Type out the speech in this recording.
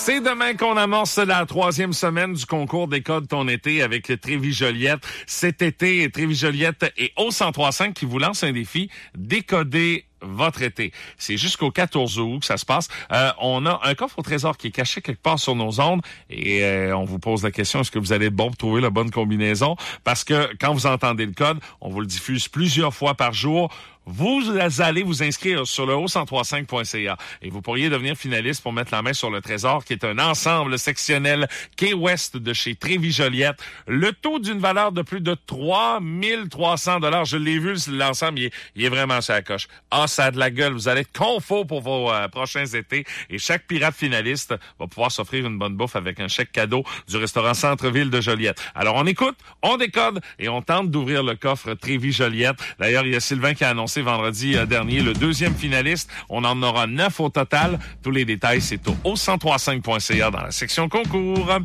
C'est demain qu'on amorce la 3e semaine du concours Décode ton été avec Trévis-Joliette. Cet été, Trévis-Joliette et O1035 qui vous lance un défi, décoder votre été. C'est jusqu'au 14 août que ça se passe. On a un coffre au trésor qui est caché quelque part sur nos ondes et on vous pose la question, est-ce que vous allez être bon pour trouver la bonne combinaison? Parce que quand vous entendez le code, on vous le diffuse plusieurs fois par jour. Vous allez vous inscrire sur le o1035.ca et vous pourriez devenir finaliste pour mettre la main sur le trésor qui est un ensemble sectionnel Key West de chez Trévis-Joliette. Le taux d'une valeur de plus de 3300 $. Je l'ai vu, l'ensemble, il est vraiment sur la coche. Ah, ça a de la gueule. Vous allez être confort pour vos prochains étés et chaque pirate finaliste va pouvoir s'offrir une bonne bouffe avec un chèque cadeau du restaurant Centre-Ville de Joliette. Alors, on écoute, on décode et on tente d'ouvrir le coffre Trévis-Joliette. D'ailleurs, il y a Sylvain qui a annoncé vendredi dernier le 2e finaliste. On en aura 9 au total. Tous les détails, c'est au o1035.ca dans la section concours.